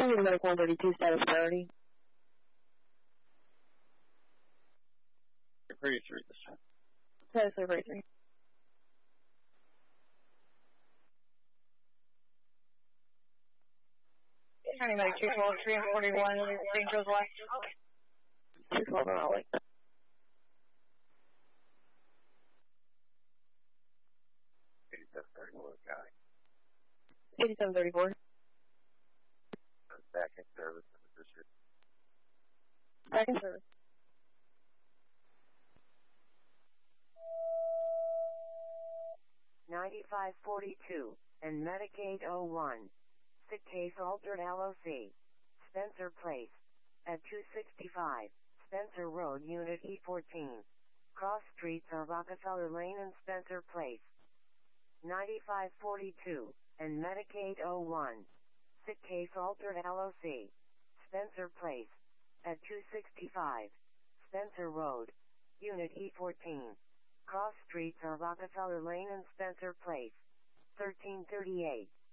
Medic 132, status priority. 33 this time. Status 33. County Medic 212, 341, St. Joe's West. 212 Raleigh. County. 8734. Back in service in the district. Back in service. $95.42 and Medicaid 01. Sick case altered LOC. Spencer Place. At 265 Spencer Road, Unit E14. Cross streets are Rockefeller Lane and Spencer Place. $95.42 and Medicaid 01. Sick case altered LOC. Spencer Place. At 265 Spencer Road, Unit E14. Cross streets are Rockefeller Lane and Spencer Place. 1338